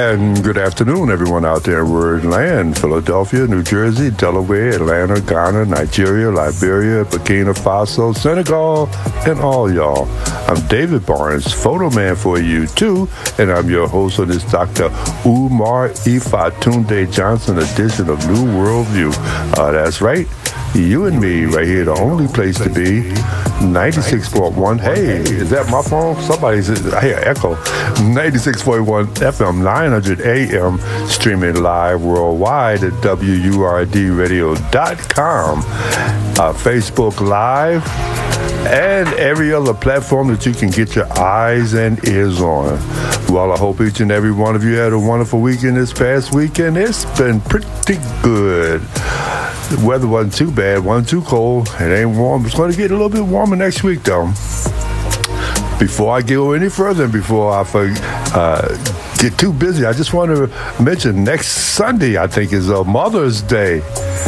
And good afternoon, everyone out there in Word Land, Philadelphia, New Jersey, Delaware, Atlanta, Ghana, Nigeria, Liberia, Burkina Faso, Senegal, and all y'all. I'm David Barnes, photo man for you too, and I'm your host of this Dr. Umar Ifatunde Johnson edition of New World View. That's right, you and me right here, the only place to be. 96.1. Hey, is that my phone? Somebody's here, echo. 96.1 FM, 900 AM, streaming live worldwide at WURDradio.com, Facebook Live, and every other platform that you can get your eyes and ears on. Well, I hope each and every one of you had a wonderful weekend this past weekend. It's been pretty good. The weather wasn't too bad, wasn't too cold. It ain't warm. It's going to get a little bit warmer next week, though. Before I go any further and before I get too busy, I just want to mention next Sunday, I think, is Mother's Day.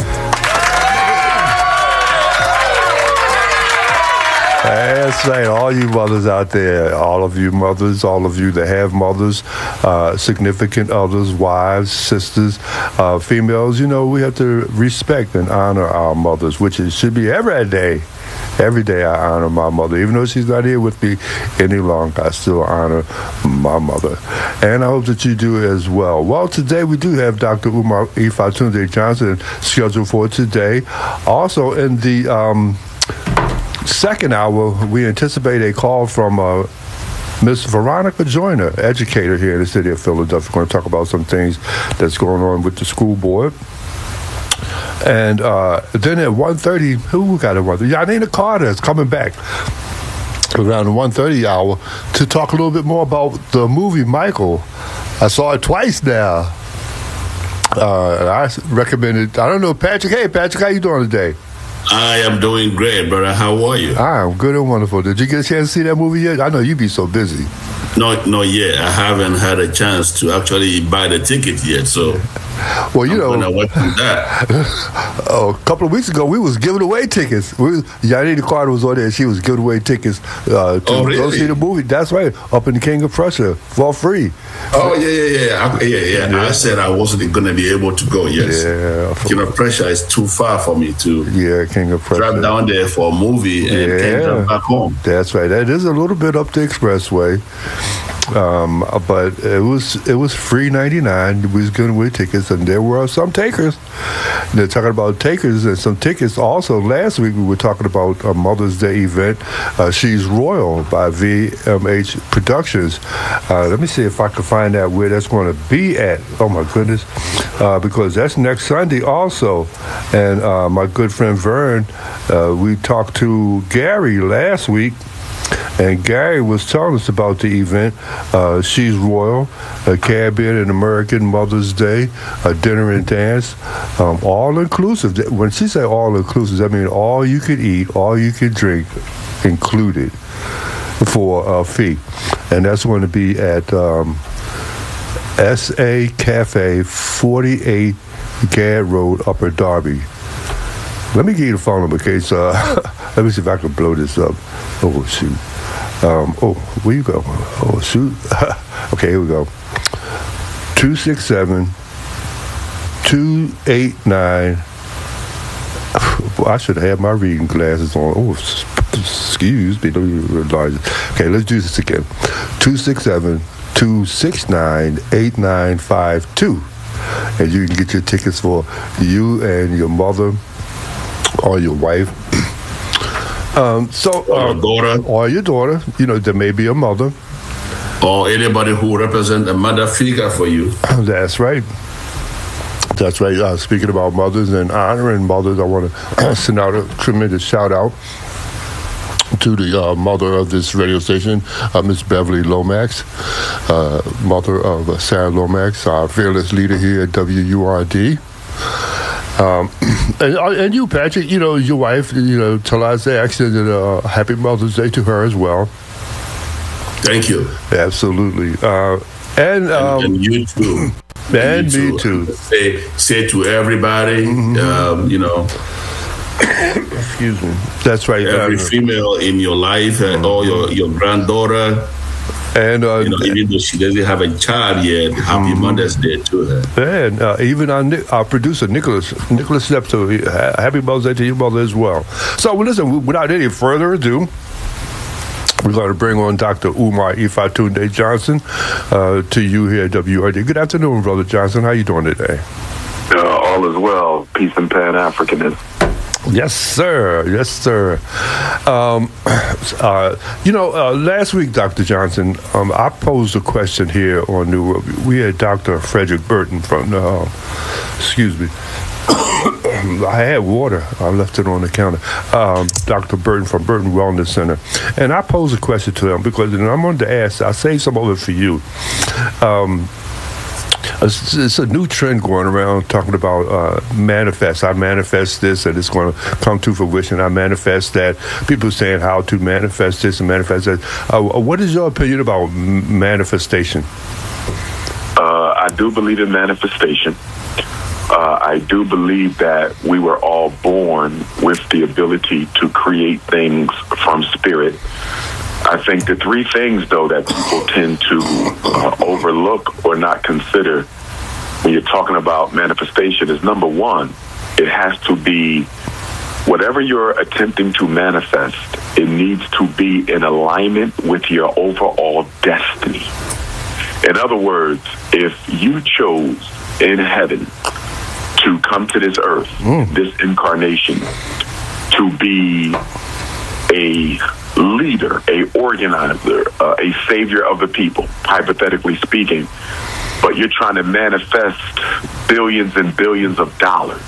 That's right, all you mothers out there, all of you mothers, all of you that have mothers, significant others, wives, sisters, females, you know, we have to respect and honor our mothers, which it should be every day. Every day I honor my mother. Even though she's not here with me any longer, I still honor my mother. And I hope that you do as well. Well, today we do have Dr. Umar Ifatunde Johnson scheduled for today. Also in the second hour, we anticipate a call from Miss Veronica Joyner, educator here in the city of Philadelphia. We're going to talk about some things that's going on with the school board. And then at 1:30, who got it? Yanina Carter is coming back around the 1:30 hour to talk a little bit more about the movie Michael. I saw it twice now. And I recommend it. I don't know, Patrick. Hey, Patrick, how you doing today? I am doing great, brother. How are you? I'm good and wonderful. Did you get a chance to see that movie yet? I know you be so busy. Not yet. I haven't had a chance to actually buy the ticket yet, so well, you know, I'm gonna work on that. A couple of weeks ago, we was giving away tickets. Yanina Carter was on there. She was giving away tickets to go see the movie. That's right, up in the King of Prussia for free. Oh yeah. I said I wasn't going to be able to go. Yes. Yeah. King of Prussia is too far for me to. Yeah, King of Prussia. Drive down there for a movie and can't drive back home. That's right. That is a little bit up the expressway. But it was free 99. We was giving away tickets, and there were some takers. And they're talking about takers and some tickets. Also, last week we were talking about a Mother's Day event. She's Royal by VMH Productions. Let me see if I can find out where that's going to be at. Oh my goodness, because that's next Sunday also. And my good friend Vern, we talked to Gary last week. And Gary was telling us about the event. She's Royal, a Caribbean and American Mother's Day, a dinner and dance, all inclusive. When she say all inclusive, that means all you could eat, all you could drink, included for a fee. And that's going to be at SA Cafe, 48 Gad Road, Upper Darby. Let me give you the phone number in case. Let me see if I can blow this up. Oh shoot. Where you go? Oh shoot. Okay, here we go. 267-289. I should have had my reading glasses on. Oh, excuse me. Okay, let's do this again. 267-269-8952. And you can get your tickets for you and your mother or your wife. Or your daughter. You know, there may be a mother. Or anybody who represents a mother figure for you. That's right. That's right. Speaking about mothers and honoring mothers, I want to send out a tremendous shout out to the mother of this radio station, Miss Beverly Lomax, mother of Sarah Lomax, our fearless leader here at WURD. And you, Patrick, you know, your wife, you know, Talaz, they extended a happy Mother's Day to her as well. Thank you. Absolutely. And you too. And me too. Say to everybody, you know. Excuse me. That's right. Every female in your life, or your granddaughter, And even though she doesn't have a child yet, happy Mother's Day to her. And even our producer Nicholas Steptoe, happy Mother's Day to your mother as well. So listen, without any further ado, we're going to bring on Dr. Umar Ifatunde Johnson to you here at WRD. Good afternoon, Brother Johnson. How you doing today? All is well. Peace and Pan-Africanism. Yes, sir. Yes, sir. Last week, Dr. Johnson, I posed a question here on New World. We had Dr. Frederick Burton from, excuse me. I had water. I left it on the counter. Dr. Burton from Burton Wellness Center. And I posed a question to him because I wanted to ask, I saved some of it for you. It's a new trend going around talking about manifest. I manifest this and it's going to come to fruition. I manifest that. People saying how to manifest this and manifest that. What is your opinion about manifestation? I do believe in manifestation. I do believe that we were all born with the ability to create things from spirit. I think the three things, though, that people tend to overlook or not consider when you're talking about manifestation is, number one, it has to be whatever you're attempting to manifest, it needs to be in alignment with your overall destiny. In other words, if you chose in heaven to come to this earth, this incarnation, to be a leader, a organizer, a savior of the people, hypothetically speaking, but you're trying to manifest billions and billions of dollars,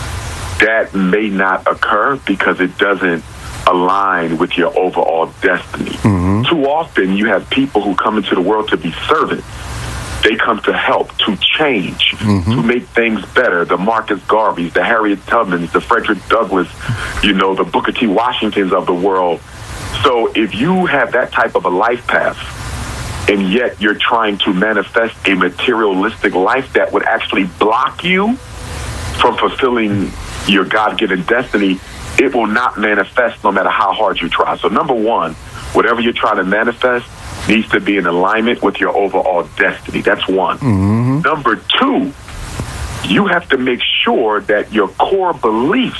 that may not occur because it doesn't align with your overall destiny. Too often you have people who come into the world to be servants. They come to help, to change, to make things better. The Marcus Garveys, the Harriet Tubmans, the Frederick Douglass, the Booker T. Washingtons of the world. So if you have that type of a life path, and yet you're trying to manifest a materialistic life that would actually block you from fulfilling your God-given destiny, it will not manifest no matter how hard you try. So number one, whatever you're trying to manifest needs to be in alignment with your overall destiny. That's one. Number two, you have to make sure that your core beliefs,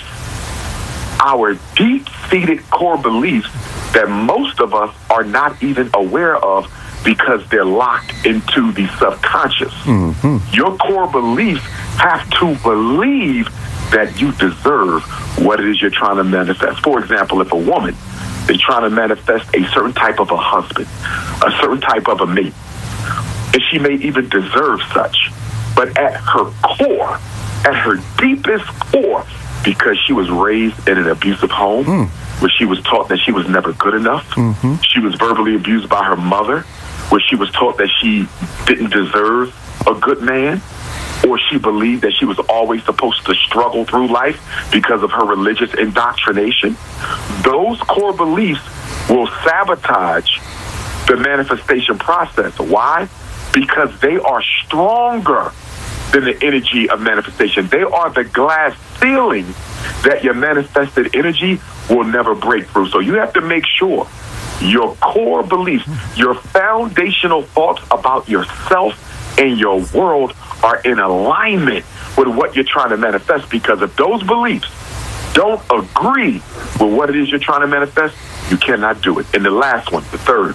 our deep-seated core beliefs that most of us are not even aware of because they're locked into the subconscious. Your core beliefs have to believe that you deserve what it is you're trying to manifest. For example, if a woman is trying to manifest a certain type of a husband, a certain type of a mate, and she may even deserve such, but at her core, at her deepest core, because she was raised in an abusive home, where she was taught that she was never good enough, she was verbally abused by her mother, where she was taught that she didn't deserve a good man, or she believed that she was always supposed to struggle through life because of her religious indoctrination. Those core beliefs will sabotage the manifestation process. Why? Because they are stronger than the energy of manifestation. They are the glass ceiling that your manifested energy will never break through. So you have to make sure your core beliefs, your foundational thoughts about yourself and your world are in alignment with what you're trying to manifest, because if those beliefs don't agree with what it is you're trying to manifest, you cannot do it. And the last one, the third,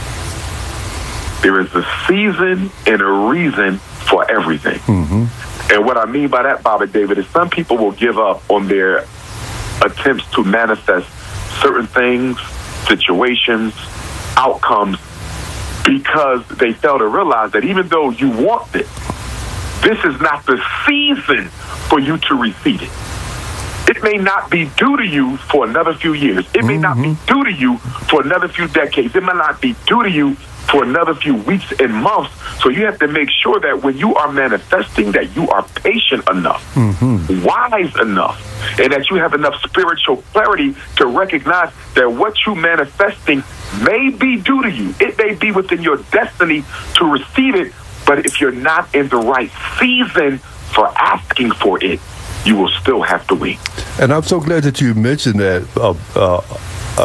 there is a season and a reason for everything. And what I mean by that, Bobby David, is some people will give up on their attempts to manifest certain things, situations, outcomes, because they fail to realize that even though you want it, this is not the season for you to receive it. It may not be due to you for another few years. It may not be due to you for another few decades. It may not be due to you for another few weeks and months. So you have to make sure that when you are manifesting, that you are patient enough, wise enough, and that you have enough spiritual clarity to recognize that what you're manifesting may be due to you. It may be within your destiny to receive it, but if you're not in the right season for asking for it, you will still have to wait. And I'm so glad that you mentioned that, the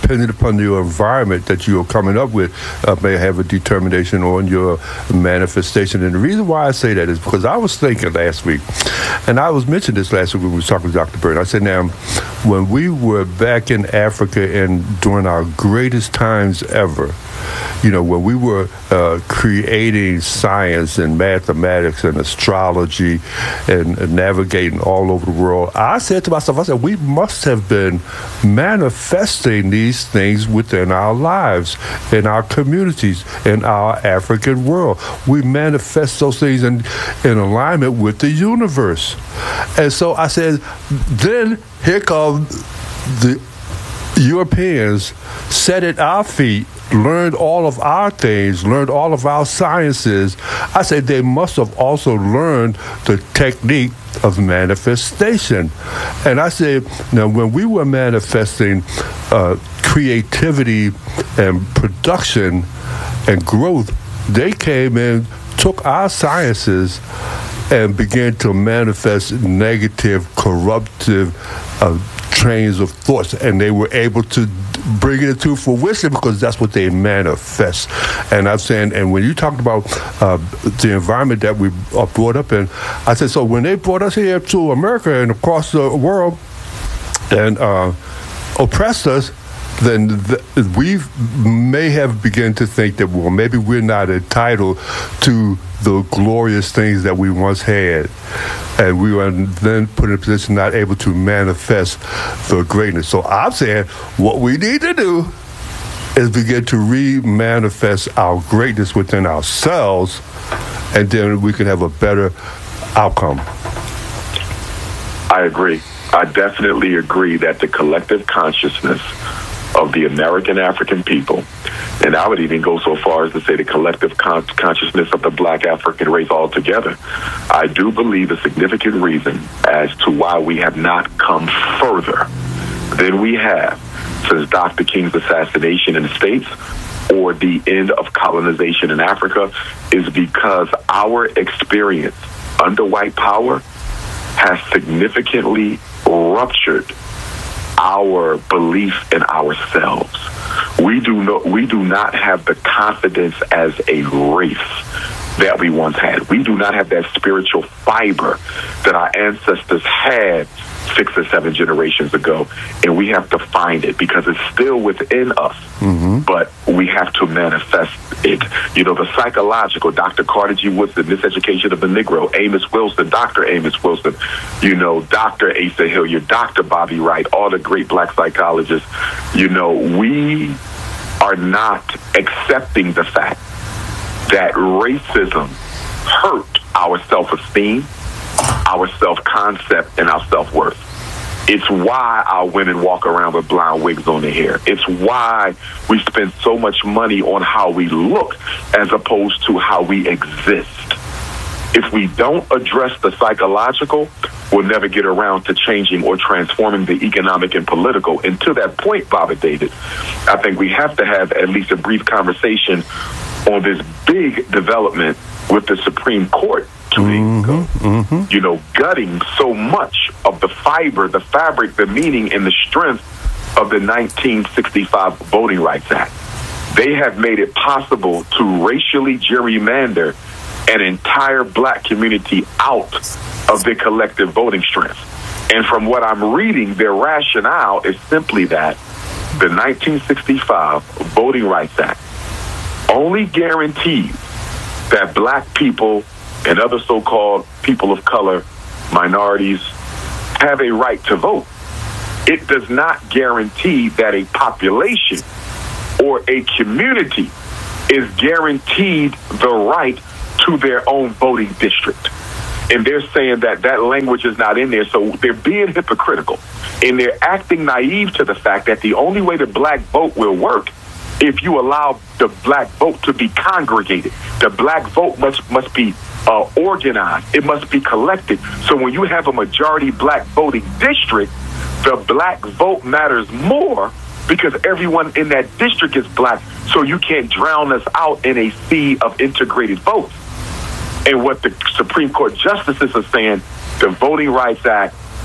depending upon your environment that you're coming up with, may have a determination on your manifestation. And the reason why I say that is because I was thinking last week, and I was mentioning this last week when we were talking to Dr. Bird. I said, now, when we were back in Africa and during our greatest times ever, when we were creating science and mathematics and astrology and navigating all over the world, I said to myself, we must have been manifesting these things within our lives, in our communities, in our African world. We manifest those things in alignment with the universe. And so I said, then here come the Europeans, sat at our feet, learned all of our things, learned all of our sciences. I said they must have also learned the technique of manifestation. And I said, now when we were manifesting creativity and production and growth, they came in, took our sciences and began to manifest negative, corruptive trains of thoughts, and they were able to bring it to fruition because that's what they manifest. And I'm saying, and when you talked about the environment that we are brought up in, I said, so when they brought us here to America and across the world and oppressed us, then we may have begun to think that, well, maybe we're not entitled to the glorious things that we once had. And we were then put in a position not able to manifest the greatness. So I'm saying what we need to do is begin to re-manifest our greatness within ourselves, and then we can have a better outcome. I agree. I definitely agree that the collective consciousness of the American African people, and I would even go so far as to say the collective consciousness of the Black African race altogether, I do believe a significant reason as to why we have not come further than we have since Dr. King's assassination in the States or the end of colonization in Africa is because our experience under white power has significantly ruptured our belief in ourselves. We do not have the confidence as a race that we once had. We do not have that spiritual fiber that our ancestors had 6 or 7 generations ago, and we have to find it because it's still within us, but we have to manifest it. The psychological, Dr. Carter G. Woodson, Miseducation of the Negro, Amos Wilson, Dr. Amos Wilson, Dr. Asa Hilliard, Dr. Bobby Wright, all the great Black psychologists, we are not accepting the fact that racism hurt our self-esteem, our self-concept, and our self-worth. It's why our women walk around with blonde wigs on their hair. It's why we spend so much money on how we look as opposed to how we exist. If we don't address the psychological, we'll never get around to changing or transforming the economic and political. And to that point, Bobby David, I think we have to have at least a brief conversation on this big development with the Supreme Court 2 days ago. Gutting so much of the fiber, the fabric, the meaning, and the strength of the 1965 Voting Rights Act. They have made it possible to racially gerrymander an entire Black community out of their collective voting strength. And from what I'm reading, their rationale is simply that the 1965 Voting Rights Act only guarantees that Black people and other so-called people of color, minorities, have a right to vote. It does not guarantee that a population or a community is guaranteed the right to their own voting district. And they're saying that that language is not in there, so they're being hypocritical. And they're acting naive to the fact that the only way the Black vote will work if you allow the Black vote to be congregated. The Black vote must be organized. It must be collected. So when you have a majority Black voting district, the Black vote matters more because everyone in that district is Black, so you can't drown us out in a sea of integrated votes. And what the Supreme Court justices are saying, the Voting Rights Act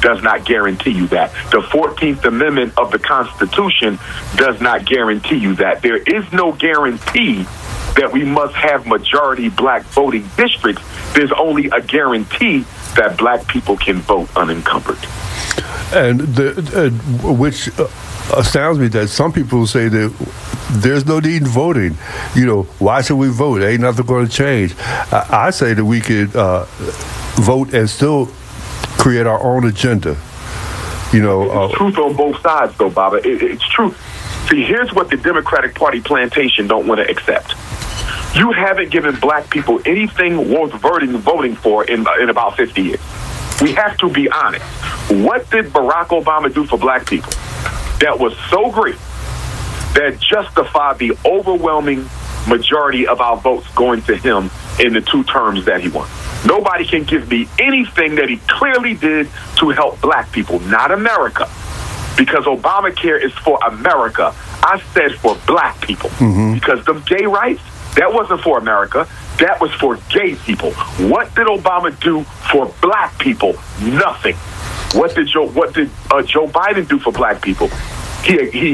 does not guarantee you that. The 14th Amendment of the Constitution does not guarantee you that. There is no guarantee that we must have majority black voting districts. There's only a guarantee that black people can vote unencumbered. And which astounds me that some people say that there's no need in voting. You know, why should we vote? Ain't nothing going to change. I say that we could vote and still create our own agenda. You know, it's truth on both sides, though, Baba. It's true. See, here's what the Democratic Party plantation don't want to accept. You haven't given black people anything worth voting for in about 50 years. We have to be honest. What did Barack Obama do for black people that was so great that justified the overwhelming majority of our votes going to him in the 2 terms that he won? Nobody can give me anything that he clearly did to help black people, not America. Because Obamacare is for America. I said for black people. Because the gay rights, that wasn't for America. That was for gay people. What did Obama do for black people? Nothing. What did Joe Biden do for black people? He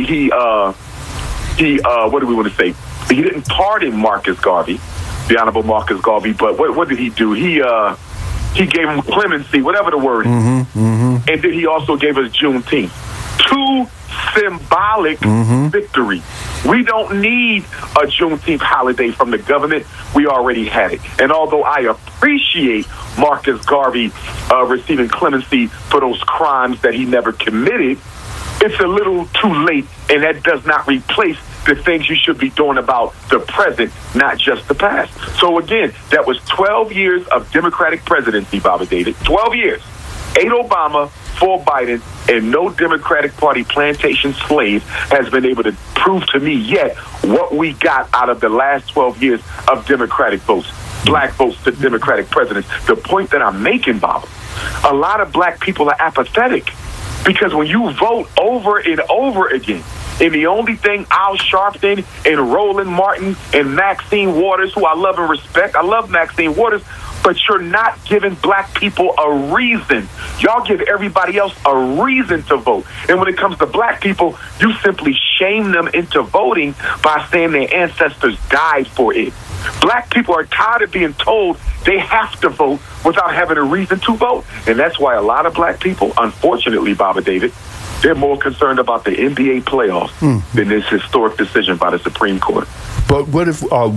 what do we want to say? He didn't pardon Marcus Garvey, the Honorable Marcus Garvey, but what did he do? He gave him clemency, whatever the word is. And then he also gave us Juneteenth. 2 symbolic victories. We don't need a Juneteenth holiday from the government. We already had it. And although I appreciate Marcus Garvey receiving clemency for those crimes that he never committed, it's a little too late, and that does not replace the things you should be doing about the present, not just the past. So again, that was 12 years of Democratic presidency, Baba David. 12 years. 8 Obama, 4 Biden, and no Democratic Party plantation slave has been able to prove to me yet what we got out of the last 12 years of Democratic votes, black votes to Democratic presidents. The point that I'm making, Bob, a lot of black people are apathetic because when you vote over and over again, and the only thing Al Sharpton and Roland Martin and Maxine Waters, who I love and respect, I love Maxine Waters, but you're not giving black people a reason. Y'all give everybody else a reason to vote. And when it comes to black people, you simply shame them into voting by saying their ancestors died for it. Black people are tired of being told they have to vote without having a reason to vote. And that's why a lot of black people, unfortunately, Baba David, they're more concerned about the NBA playoffs than this historic decision by the Supreme Court. But what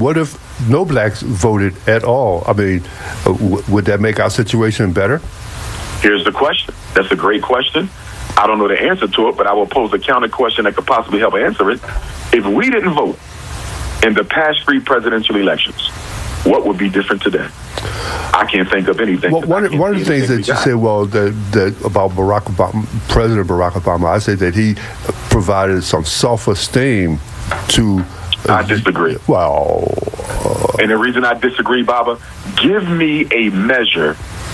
if no blacks voted at all? I mean, would that make our situation better? Here's the question. That's a great question. I don't know the answer to it, but I will pose a counter question that could possibly help answer it. If we didn't vote in the past 3 presidential elections, what would be different today? I can't think of anything. Well, one of the things that you said, well, that about Barack Obama, President Barack Obama, I say that he provided some self-esteem to. I disagree. Well, and the reason I disagree, Baba, give me a measure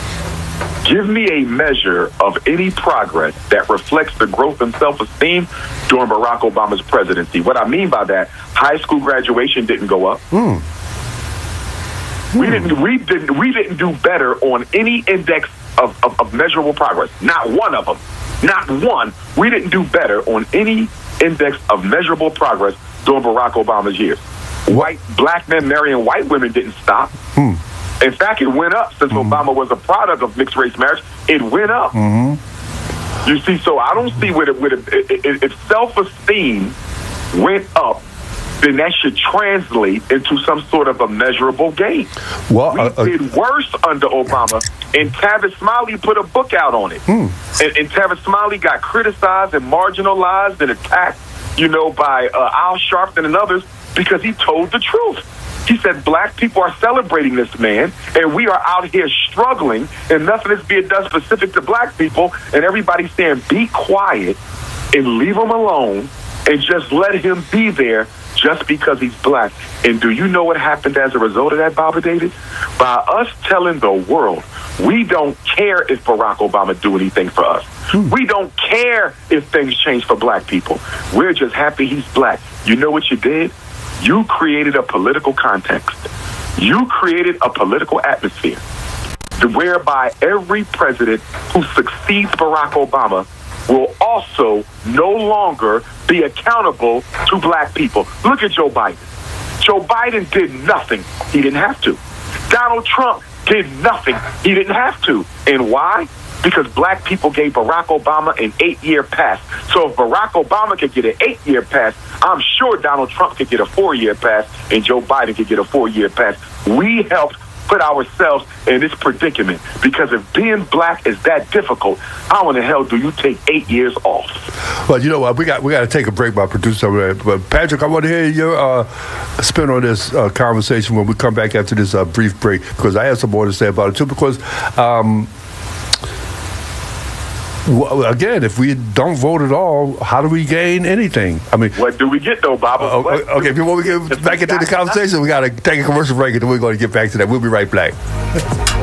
of any progress that reflects the growth in self-esteem during Barack Obama's presidency. What I mean by that, high school graduation didn't go up. We didn't do better on any index of measurable progress. Not one of them. Not one. We didn't do better on any index of measurable progress during Barack Obama's years. Black men marrying white women didn't stop. In fact, it went up since Obama was a product of mixed race marriage. It went up. You see, so I don't see if self-esteem went up, then that should translate into some sort of a measurable gain. Well, we did worse under Obama, and Tavis Smiley put a book out on it. And Tavis Smiley got criticized and marginalized and attacked, by Al Sharpton and others because he told the truth. He said black people are celebrating this man, and we are out here struggling, and nothing is being done specific to black people, and everybody's saying be quiet and leave him alone and just let him be there just because he's black. And do you know what happened as a result of that, Baba David? By us telling the world we don't care if Barack Obama do anything for us. We don't care if things change for black people. We're just happy he's black. You know what you did? You created a political context. You created a political atmosphere whereby every president who succeeds Barack Obama will also no longer be accountable to black people. Look at Joe Biden. Joe Biden did nothing. He didn't have to. Donald Trump did nothing. He didn't have to. And why? Because black people gave Barack Obama an 8-year pass. So if Barack Obama could get an 8-year pass, I'm sure Donald Trump could get a 4-year pass and Joe Biden could get a 4-year pass. We helped put ourselves in this predicament, because if being black is that difficult, how in the hell do you take 8 years off? Well, you know what? We got to take a break, my producer. But Patrick, I want to hear your spin on this conversation when we come back after this brief break, because I have some more to say about it too. Because again, if we don't vote at all, how do we gain anything? I mean, what do we get though, Bob? Okay, before we get back into the conversation, we got to take a commercial break, and then we're going to get back to that. We'll be right back.